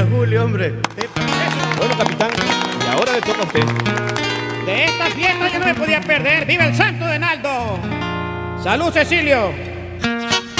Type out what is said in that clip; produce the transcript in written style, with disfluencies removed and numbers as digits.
buena, Julio, hombre. Bueno, capitán, y ahora le toca a usted. De esta fiesta yo no me podía perder. ¡Viva el santo de Naldo! ¡Salud, Cecilio!